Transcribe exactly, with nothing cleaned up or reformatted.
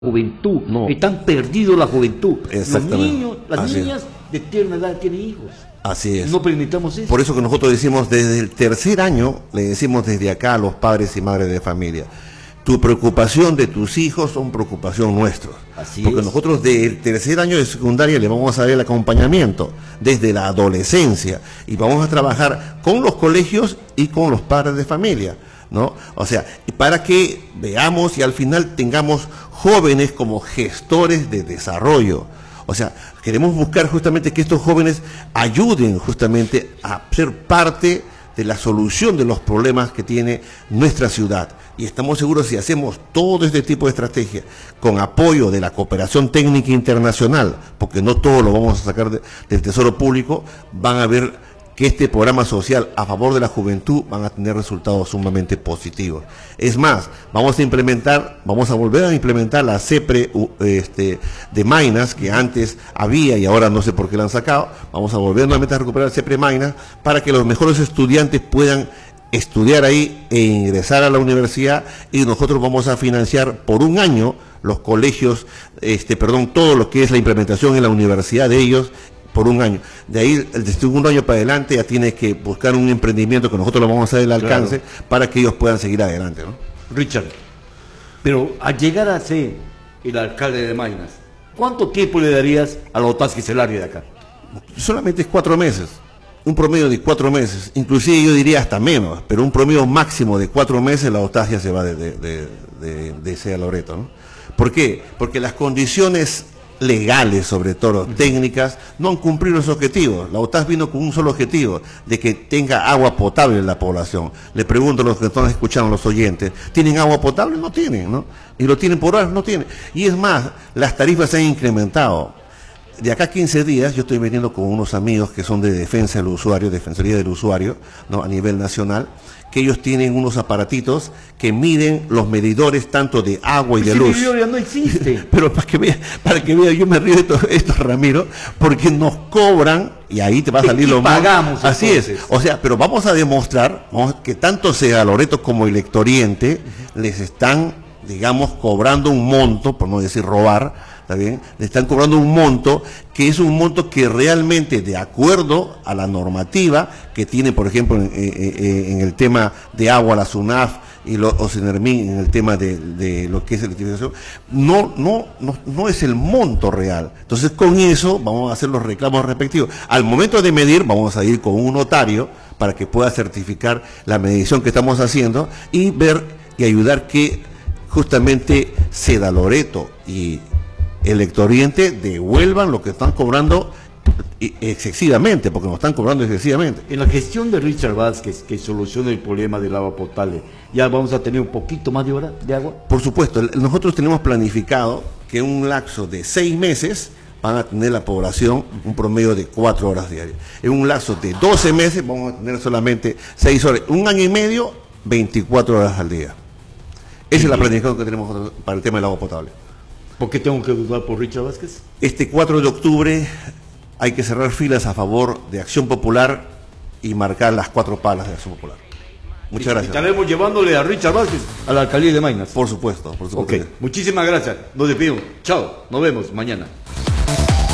juventud, No. están perdidos la juventud. Los Exactamente. niños, las Así es. niñas de tierna edad tienen hijos. Así es. No permitamos eso. Por eso que nosotros decimos desde el tercer año, le decimos desde acá a los padres y madres de familia, tu preocupación de tus hijos son preocupación nuestra. Así Porque es. nosotros desde el tercer año de secundaria le vamos a dar el acompañamiento desde la adolescencia y vamos a trabajar con los colegios y con los padres de familia, ¿no? O sea, para que veamos y al final tengamos jóvenes como gestores de desarrollo. O sea, queremos buscar justamente que estos jóvenes ayuden justamente a ser parte de la solución de los problemas que tiene nuestra ciudad. Y estamos seguros si hacemos todo este tipo de estrategia con apoyo de la cooperación técnica internacional, porque no todo lo vamos a sacar de, del Tesoro Público, van a ver que este programa social a favor de la juventud van a tener resultados sumamente positivos. Es más, vamos a implementar, vamos a volver a implementar la CEPRE este, de Maynas, que antes había y ahora no sé por qué la han sacado. Vamos a volver nuevamente a recuperar la CEPRE Maynas para que los mejores estudiantes puedan estudiar ahí e ingresar a la universidad, y nosotros vamos a financiar por un año los colegios, este, perdón, todo lo que es la implementación en la universidad de ellos, por un año. De ahí, el segundo año para adelante, ya tienes que buscar un emprendimiento que nosotros lo vamos a dar el alcance, claro, para que ellos puedan seguir adelante, ¿no? Richard, pero al llegar a ser el alcalde de Maynas, ¿cuánto tiempo le darías a la Otasque Celaria de acá? Solamente es cuatro meses, un promedio de cuatro meses, inclusive yo diría hasta menos, pero un promedio máximo de cuatro meses la Otasque se va de, de, de, de, de ese a Loreto, ¿no? ¿Por qué? Porque las condiciones legales, sobre todo técnicas, no han cumplido los objetivos. La OTAS vino con un solo objetivo, de que tenga agua potable en la población. Le pregunto a los que están escuchando, los oyentes, ¿tienen agua potable? No tienen, ¿no? Y lo tienen por horas, no tienen. Y es más, las tarifas se han incrementado. De acá a quince días, yo estoy veniendo con unos amigos que son de defensa del usuario, Defensoría del Usuario, ¿no?, a nivel nacional, que ellos tienen unos aparatitos que miden los medidores tanto de agua y de luz. Ese medidor ya no existe. Pero para que vea, para que vea, yo me río de todo esto, Ramiro, porque nos cobran, y ahí te va a salir lo más. Pagamos. Así entonces. es. O sea, pero vamos a demostrar, vamos, que tanto sea Loreto como Electro Oriente, uh-huh, les están, digamos, cobrando un monto, por no decir robar, ¿está bien? Le están cobrando un monto que es un monto que realmente, de acuerdo a la normativa que tiene, por ejemplo, en, en, en el tema de agua, la SUNAF y los Ocenermin, en el tema de, de lo que es electrificación, no, no, no, no es el monto real. Entonces, con eso vamos a hacer los reclamos respectivos. Al momento de medir, vamos a ir con un notario para que pueda certificar la medición que estamos haciendo y ver y ayudar que justamente Seda Loreto y Electro Oriente devuelvan lo que están cobrando excesivamente, porque nos están cobrando excesivamente. En la gestión de Richard Vázquez, que solucione el problema del agua potable, ¿ya vamos a tener un poquito más de hora de agua? Por supuesto, nosotros tenemos planificado que en un lapso de seis meses van a tener la población un promedio de cuatro horas diarias. En un lapso de doce meses vamos a tener solamente seis horas. Un año y medio, veinticuatro horas al día. Esa es la planificación que tenemos para el tema del agua potable. ¿Por qué tengo que dudar por Richard Vázquez? Este cuatro de octubre hay que cerrar filas a favor de Acción Popular y marcar las cuatro palas de Acción Popular. Muchas y, gracias. Estaremos llevándole a Richard Vázquez a la alcaldía de Maynas. Por supuesto, por supuesto. Ok, muchísimas gracias. Nos despedimos. Chao, nos vemos mañana.